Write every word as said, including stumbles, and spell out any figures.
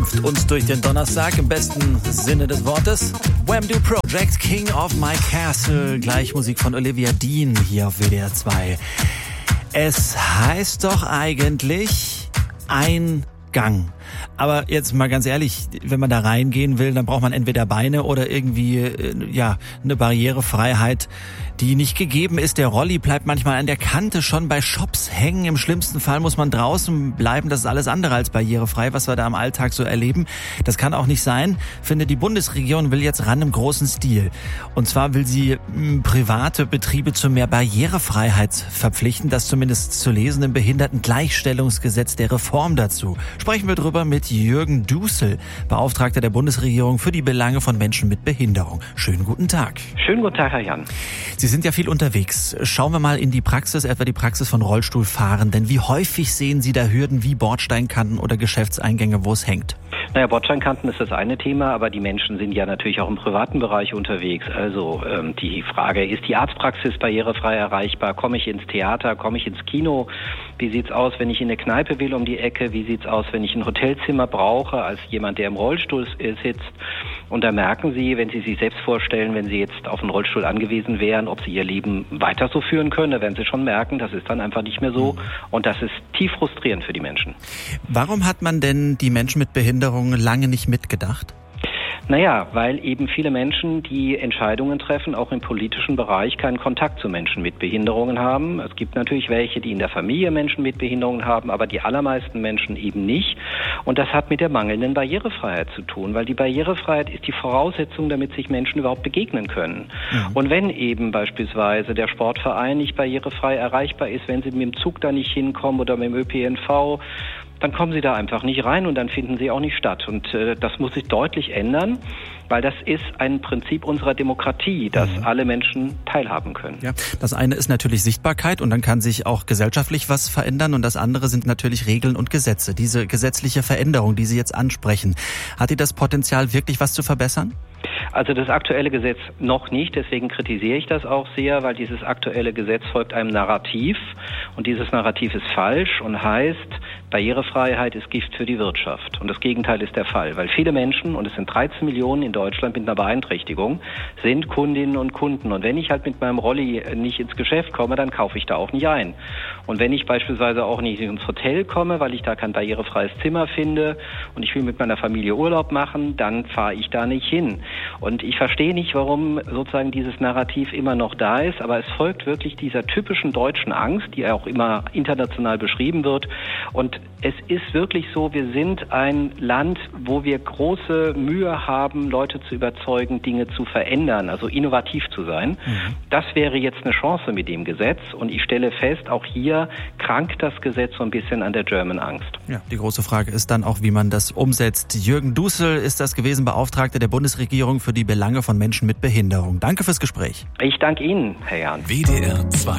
sanft uns durch den Donnerstag im besten Sinne des Wortes. Wham-Do Project, King of My Castle, gleich Musik von Olivia Dean hier auf W D R zwei. Es heißt doch eigentlich Eingang. Aber jetzt mal ganz ehrlich, wenn man da reingehen will, dann braucht man entweder Beine oder irgendwie ja eine Barrierefreiheit, die nicht gegeben ist. Der Rolli bleibt manchmal an der Kante schon bei Shops hängen. Im schlimmsten Fall muss man draußen bleiben. Das ist alles andere als barrierefrei, was wir da im Alltag so erleben. Das kann auch nicht sein. Finde, die Bundesregierung will jetzt ran im großen Stil. Und zwar will sie m, private Betriebe zu mehr Barrierefreiheit verpflichten. Das zumindest zu lesen im Behindertengleichstellungsgesetz, der Reform dazu. Sprechen wir drüber mit Jürgen Dussel, Beauftragter der Bundesregierung für die Belange von Menschen mit Behinderung. Schönen guten Tag. Schönen guten Tag, Herr Jan. Sie sind ja viel unterwegs. Schauen wir mal in die Praxis, etwa die Praxis von Rollstuhlfahrenden. Wie häufig sehen Sie da Hürden wie Bordsteinkanten oder Geschäftseingänge, wo es hängt? Naja, Bordsteinkanten ist das eine Thema, aber die Menschen sind ja natürlich auch im privaten Bereich unterwegs. Also ähm, die Frage, ist die Arztpraxis barrierefrei erreichbar? Komme ich ins Theater? Komme ich ins Kino? Wie sieht's aus, wenn ich in eine Kneipe will um die Ecke? Wie sieht's aus, wenn ich ein Hotelzimmer brauche als jemand, der im Rollstuhl sitzt? Und da merken Sie, wenn Sie sich selbst vorstellen, wenn Sie jetzt auf einen Rollstuhl angewiesen wären, ob Sie Ihr Leben weiter so führen können, da werden Sie schon merken, das ist dann einfach nicht mehr so. Und das ist tief frustrierend für die Menschen. Warum hat man denn die Menschen mit Behinderung lange nicht mitgedacht? Naja, weil eben viele Menschen, die Entscheidungen treffen, auch im politischen Bereich keinen Kontakt zu Menschen mit Behinderungen haben. Es gibt natürlich welche, die in der Familie Menschen mit Behinderungen haben, aber die allermeisten Menschen eben nicht. Und das hat mit der mangelnden Barrierefreiheit zu tun, weil die Barrierefreiheit ist die Voraussetzung, damit sich Menschen überhaupt begegnen können. Mhm. Und wenn eben beispielsweise der Sportverein nicht barrierefrei erreichbar ist, wenn Sie mit dem Zug da nicht hinkommen oder mit dem Ö P N V, dann kommen Sie da einfach nicht rein und dann finden Sie auch nicht statt. Und äh, das muss sich deutlich ändern, weil das ist ein Prinzip unserer Demokratie, dass mhm. alle Menschen teilhaben können. Ja, das eine ist natürlich Sichtbarkeit und dann kann sich auch gesellschaftlich was verändern und das andere sind natürlich Regeln und Gesetze. Diese gesetzliche Veränderung, die Sie jetzt ansprechen, hat die das Potenzial, wirklich was zu verbessern? Also das aktuelle Gesetz noch nicht, deswegen kritisiere ich das auch sehr, weil dieses aktuelle Gesetz folgt einem Narrativ und dieses Narrativ ist falsch und heißt, Barrierefreiheit ist Gift für die Wirtschaft. Und das Gegenteil ist der Fall, weil viele Menschen, und es sind dreizehn Millionen in Deutschland mit einer Beeinträchtigung, sind Kundinnen und Kunden. Und wenn ich halt mit meinem Rolli nicht ins Geschäft komme, dann kaufe ich da auch nicht ein. Und wenn ich beispielsweise auch nicht ins Hotel komme, weil ich da kein barrierefreies Zimmer finde und ich will mit meiner Familie Urlaub machen, dann fahre ich da nicht hin. Und ich verstehe nicht, warum sozusagen dieses Narrativ immer noch da ist, aber es folgt wirklich dieser typischen deutschen Angst, die auch immer international beschrieben wird. Und es ist wirklich so, wir sind ein Land, wo wir große Mühe haben, Leute zu überzeugen, Dinge zu verändern, also innovativ zu sein. Mhm. Das wäre jetzt eine Chance mit dem Gesetz. Und ich stelle fest, auch hier krankt das Gesetz so ein bisschen an der German Angst. Ja, die große Frage ist dann auch, wie man das umsetzt. Jürgen Dussel ist das gewesen, Beauftragter der Bundesregierung für die Belange von Menschen mit Behinderung. Danke fürs Gespräch. Ich danke Ihnen, Herr Jan. W D R zwei